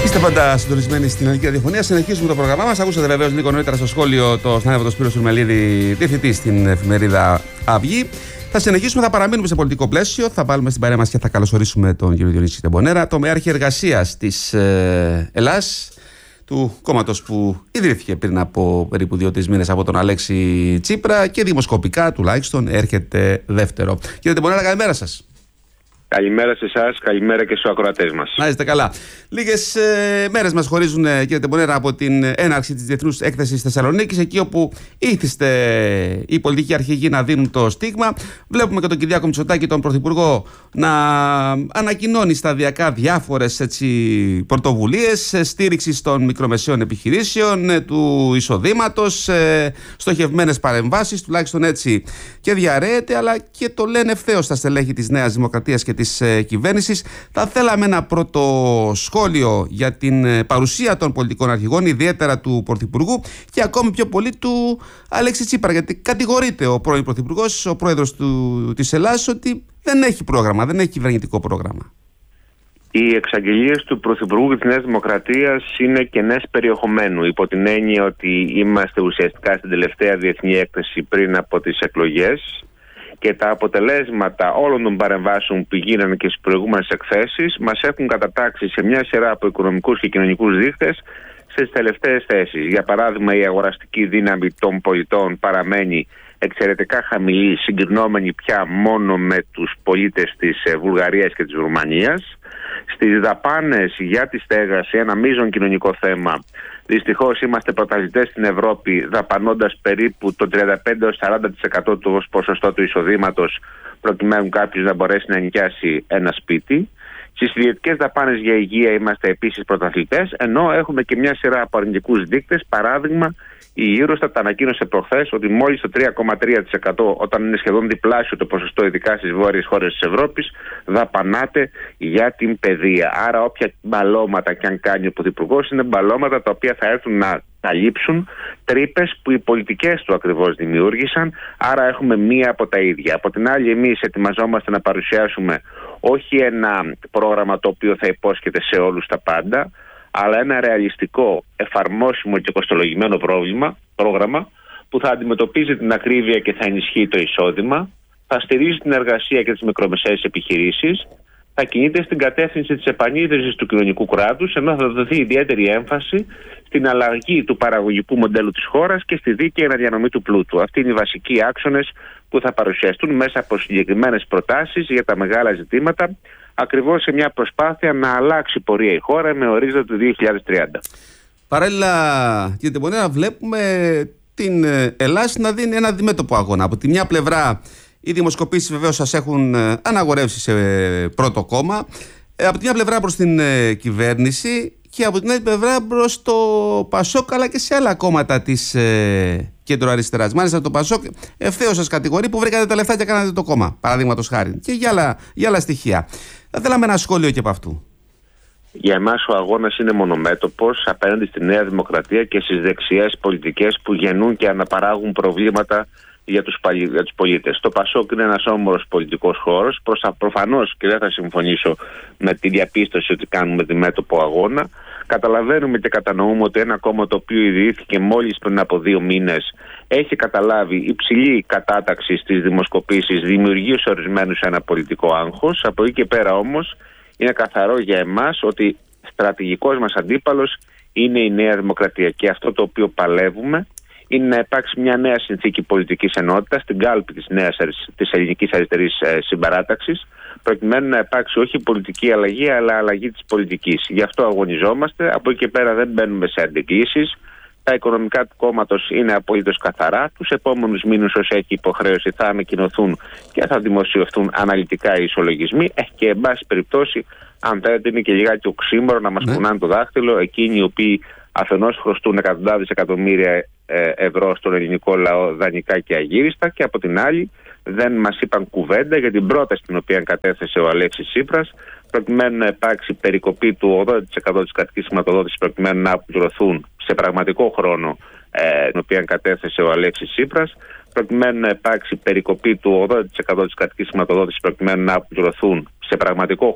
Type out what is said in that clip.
Είστε πάντα συντονισμένοι στην Ελληνική Ραδιοφωνία. Συνεχίζουμε το πρόγραμμά μας. Ακούσατε βεβαίως λίγο νωρίτερα στο σχόλιο το συνάδελφο τον Σπύρο Σουρμελίδη, διευθυντή στην εφημερίδα Αυγή. Θα συνεχίσουμε, θα παραμείνουμε σε πολιτικό πλαίσιο. Θα βάλουμε στην παρέα μας και θα καλωσορίσουμε τον κύριο Διονύση Τεμπονέρα, τομεάρχη εργασίας της Ελλάς, του κόμματος που ιδρύθηκε πριν από περίπου 2-3 μήνες από τον Αλέξη Τσίπρα και δημοσκοπικά τουλάχιστον έρχεται δεύτερο. Κύριε Τεμπονέρα, καλημέρα σας. Καλημέρα σε εσάς, καλημέρα και στους ακροατές μας. Να είστε καλά. Λίγες μέρες μας χωρίζουν, κύριε Τεμπονέρα, από την έναρξη της Διεθνούς Έκθεσης Θεσσαλονίκης, εκεί όπου ήθιστε οι πολιτικοί αρχηγοί να δίνουν το στίγμα. Βλέπουμε και τον Κυριάκο Μητσοτάκη, τον Πρωθυπουργό, να ανακοινώνει σταδιακά διάφορες πρωτοβουλίες στήριξης των μικρομεσαίων επιχειρήσεων, του εισοδήματος, στοχευμένες παρεμβάσεις, τουλάχιστον έτσι και διαρρέεται, αλλά και το λένε ευθέως τα στελέχη της Νέας Δημοκρατίας και της κυβέρνησης. Θα θέλαμε ένα πρώτο σχόλιο για την παρουσία των πολιτικών αρχηγών, ιδιαίτερα του Πρωθυπουργού και ακόμη πιο πολύ του Αλέξη Τσίπρα, γιατί κατηγορείται ο πρώην Πρωθυπουργός, ο πρόεδρος της Ελλάδας, ότι δεν έχει πρόγραμμα, δεν έχει κυβερνητικό πρόγραμμα. Οι εξαγγελίες του Πρωθυπουργού και της Νέας Δημοκρατίας είναι κενές περιεχομένου, υπό την έννοια ότι είμαστε ουσιαστικά στην τελευταία διεθνή έκθεση πριν από τις εκλογές και τα αποτελέσματα όλων των παρεμβάσεων που γίνανε και στις προηγούμενες εκθέσεις μας έχουν κατατάξει σε μια σειρά από οικονομικούς και κοινωνικούς δείκτες στις τελευταίες θέσεις. Για παράδειγμα, η αγοραστική δύναμη των πολιτών παραμένει εξαιρετικά χαμηλή, συγκρινόμενη πια μόνο με τους πολίτες της Βουλγαρίας και της Ρουμανίας. Στις δαπάνες για τη στέγαση, ένα μείζον κοινωνικό θέμα, δυστυχώς είμαστε πρωταθλητές στην Ευρώπη, δαπανώντας περίπου το 35-40% του ως ποσοστό του εισοδήματος, προκειμένου κάποιος να μπορέσει να νοικιάσει ένα σπίτι. Στις ιδιωτικές δαπάνες για υγεία είμαστε επίσης πρωταθλητές, ενώ έχουμε και μια σειρά από αρνητικούς δείκτες. Παράδειγμα, η Eurostat ανακοίνωσε προχθές ότι μόλις το 3,3%, όταν είναι σχεδόν διπλάσιο το ποσοστό, ειδικά στις βόρειες χώρες της Ευρώπης, δαπανάται για την παιδεία. Άρα, όποια μπαλώματα και αν κάνει ο Πρωθυπουργός, είναι μπαλώματα τα οποία θα έρθουν να καλύψουν τρύπες που οι πολιτικές του ακριβώς δημιούργησαν. Άρα, έχουμε μία από τα ίδια. Από την άλλη, εμείς ετοιμαζόμαστε να παρουσιάσουμε όχι ένα πρόγραμμα το οποίο θα υπόσχεται σε όλους τα πάντα, αλλά ένα ρεαλιστικό, εφαρμόσιμο και κοστολογημένο πρόγραμμα που θα αντιμετωπίζει την ακρίβεια και θα ενισχύει το εισόδημα, θα στηρίζει την εργασία και τις μικρομεσαίες επιχειρήσεις, θα κινείται στην κατεύθυνση της επανίδρυσης του κοινωνικού κράτους, ενώ θα δοθεί ιδιαίτερη έμφαση στην αλλαγή του παραγωγικού μοντέλου της χώρας και στη δίκαιη αναδιανομή του πλούτου. Αυτοί είναι οι βασικοί άξονες που θα παρουσιαστούν μέσα από συγκεκριμένες προτάσεις για τα μεγάλα ζητήματα, ακριβώς σε μια προσπάθεια να αλλάξει πορεία η χώρα με ορίζοντα του 2030. Παράλληλα, κύριε Τεμπονέρα, βλέπουμε την Ελλάδα να δίνει ένα αντιμέτωπο αγώνα. Από τη μια πλευρά, οι δημοσκοπήσεις βεβαίως σας έχουν αναγορεύσει σε πρώτο κόμμα. Από τη μια πλευρά προς την κυβέρνηση και από την άλλη πλευρά προς το Πασόκ, αλλά και σε άλλα κόμματα της κέντρο-αριστεράς. Μάλιστα, το Πασόκ ευθέως σας κατηγορεί που βρήκατε τα λεφτά και κάνατε το κόμμα, παραδείγματος χάρη. Και για άλλα στοιχεία. Θα θέλαμε ένα σχόλιο και από αυτού. Για εμάς ο αγώνας είναι μονομέτωπος απέναντι στη Νέα Δημοκρατία και στις δεξιές πολιτικές που γεννούν και αναπαράγουν προβλήματα για τους πολίτες. Το Πασόκ είναι ένας όμορος πολιτικός χώρος. Προφανώς και δεν θα συμφωνήσω με τη διαπίστωση ότι κάνουμε αντιμέτωπο αγώνα. Καταλαβαίνουμε και κατανοούμε ότι ένα κόμμα το οποίο ιδρύθηκε μόλις πριν από 2 μήνες έχει καταλάβει υψηλή κατάταξη στις δημοσκοπήσεις, δημιουργεί σε ορισμένους ένα πολιτικό άγχος. Από εκεί και πέρα όμως είναι καθαρό για εμάς ότι στρατηγικός μας αντίπαλος είναι η Νέα Δημοκρατία και αυτό το οποίο παλεύουμε είναι να υπάρξει μια νέα συνθήκη πολιτικής ενότητας στην κάλπη της ελληνικής αριστερής συμπαράταξης, προκειμένου να υπάρξει όχι πολιτική αλλαγή, αλλά αλλαγή της πολιτικής. Γι' αυτό αγωνιζόμαστε. Από εκεί και πέρα δεν μπαίνουμε σε αντικρίσεις. Τα οικονομικά του κόμματος είναι απολύτως καθαρά. Τους επόμενους μήνες, όσο έχει υποχρέωση, θα ανακοινωθούν και θα δημοσιευθούν αναλυτικά οι ισολογισμοί. Και, εν πάση περιπτώσει, αν θέλετε, είναι και λιγάκι οξύμορο να μας κουνάνε το δάχτυλο εκείνοι οι οποίοι αφενός χρωστούν εκατοντάδες εκατομμύρια ευρώ στον ελληνικό λαό δανεικά και αγύριστα, και από την άλλη δεν μας είπαν κουβέντα για την πρόταση την οποία κατέθεσε ο Αλέξης Τσίπρας, προκειμένου να υπάρξει περικοπή του 80% της κρατικής χρηματοδότησης, προκειμένου να αποπληρωθούν σε πραγματικό χρόνο την οποία κατέθεσε ο Αλέξης Τσίπρας, προκειμένου να υπάρξει περικοπή του 80% της κρατικής χρηματοδότησης, προκειμένου να αποπληρωθούν σε πραγματικό